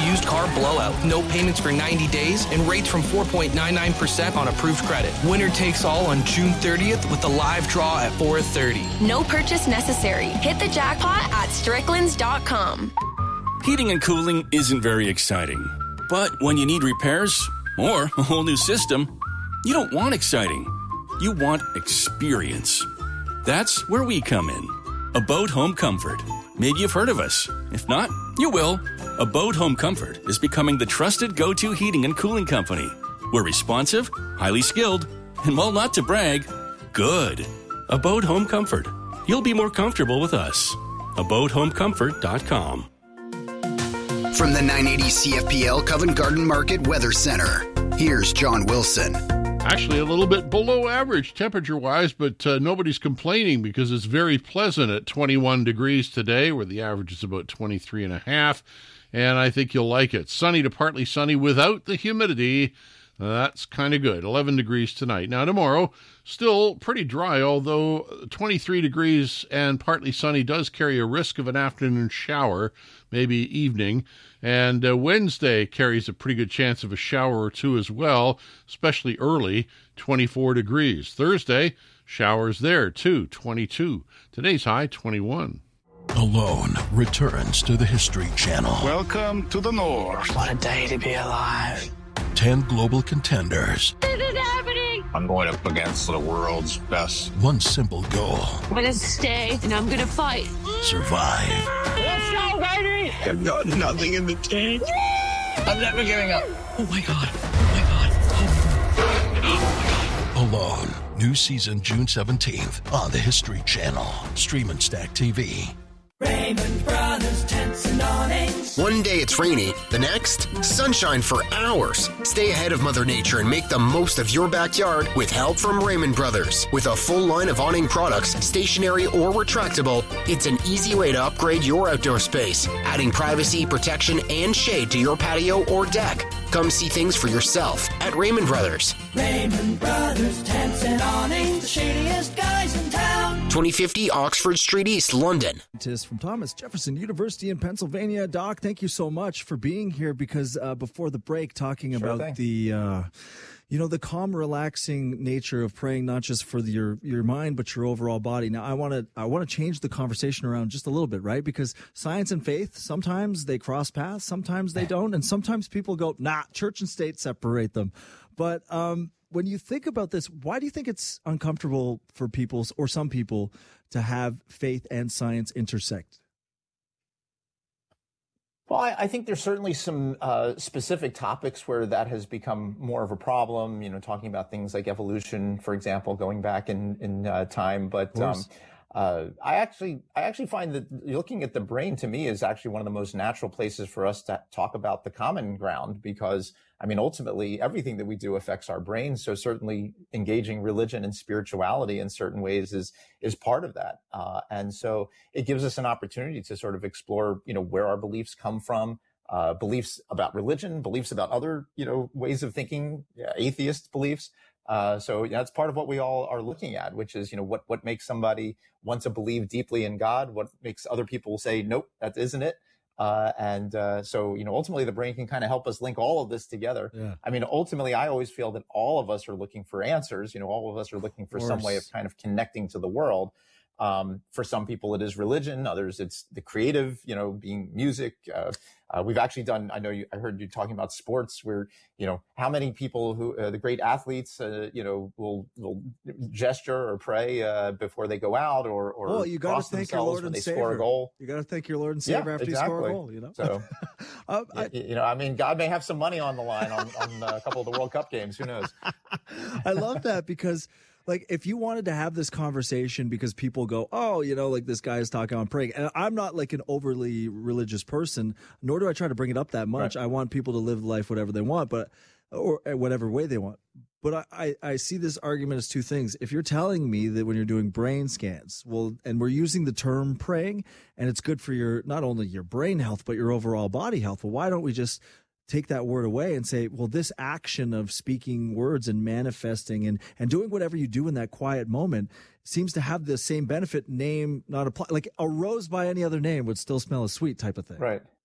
used car blowout. No payments for 90 days and rates from 4.99% on approved credit. Winner takes all on June 30th with a live draw at 4:30. No purchase necessary. Hit the jackpot at Stricklands.com. Heating and cooling isn't very exciting. But when you need repairs or a whole new system, you don't want exciting. You want experience. That's where we come in. Abode Home Comfort. Maybe you've heard of us. If not, you will. Abode Home Comfort is becoming the trusted go-to heating and cooling company. We're responsive, highly skilled, and while not to brag, good. Abode Home Comfort. You'll be more comfortable with us. AbodeHomeComfort.com. From the 980 CFPL Covent Garden Market Weather Center, here's John Wilson. Actually, a little bit below average temperature-wise, but nobody's complaining because it's very pleasant at 21 degrees today, where the average is about 23 and a half, and I think you'll like it. Sunny to partly sunny without the humidity. That's kind of good. 11 degrees tonight. Now, tomorrow, still pretty dry, although 23 degrees and partly sunny does carry a risk of an afternoon shower, maybe evening. And Wednesday carries a pretty good chance of a shower or two as well, especially early, 24 degrees. Thursday, showers there too, 22. Today's high, 21. Alone returns to the History Channel. Welcome to the North. What a day to be alive. 10 global contenders. This is happening. I'm going up against the world's best. One simple goal. I'm going to stay and I'm going to fight. Survive. Let's go, baby. I've got nothing in the tank. I'm never giving up. Oh my God. Oh my God. Alone. New season June 17th on the History Channel. Stream and Stack TV. Raymond Brothers Tents and Awnings. One day it's rainy, the next, sunshine for hours. Stay ahead of Mother Nature and make the most of your backyard with help from Raymond Brothers. With a full line of awning products, stationary or retractable, it's an easy way to upgrade your outdoor space, adding privacy, protection, and shade to your patio or deck. Come see things for yourself at Raymond Brothers. Raymond Brothers Tents and Awnings, the shadiest guys in town. 2050 Oxford Street East, London. From Thomas Jefferson University in Pennsylvania. Doc, thank you so much for being here because before the break, talking about the calm, relaxing nature of praying, not just for your mind, but your overall body. Now, I want to change the conversation around just a little bit, right? Because science and faith, sometimes they cross paths, sometimes they don't. And sometimes people go, nah, church and state separate them. But when you think about this, why do you think it's uncomfortable for people or some people to have faith and science intersect? Well, I think there's certainly some specific topics where that has become more of a problem, talking about things like evolution, for example, going back in time. But I actually find that looking at the brain, to me, is actually one of the most natural places for us to talk about the common ground, because ultimately everything that we do affects our brain. So certainly engaging religion and spirituality in certain ways is part of that. And so it gives us an opportunity to sort of explore, where our beliefs come from, beliefs about religion, beliefs about other, ways of thinking, atheist beliefs. So that's part of what we all are looking at, which is, what makes somebody want to believe deeply in God? What makes other people say, nope, that isn't it? So, ultimately the brain can kind of help us link all of this together. Yeah. Ultimately, I always feel that all of us are looking for answers. All of us are looking for some way of kind of connecting to the world. For some people, it is religion. Others, it's the creative, being music. We've actually done, I heard you talking about sports where, how many people who, the great athletes, will gesture or pray before they go out or you got to thank your Lord and Savior. Score a goal. You got to thank your Lord and Savior after you score a goal, So, God may have some money on the line on a couple of the World Cup games. Who knows? I love that because if you wanted to have this conversation because people go, this guy is talking on praying, and I'm not like an overly religious person, nor do I try to bring it up that much. Right. I want people to live life whatever they want, or whatever way they want. But I see this argument as two things. If you're telling me that when you're doing brain scans, and we're using the term praying, and it's good for not only your brain health, but your overall body health, well, why don't we just take that word away and say, well, this action of speaking words and manifesting and doing whatever you do in that quiet moment seems to have the same benefit, name not apply. Like a rose by any other name would still smell as sweet type of thing. Right.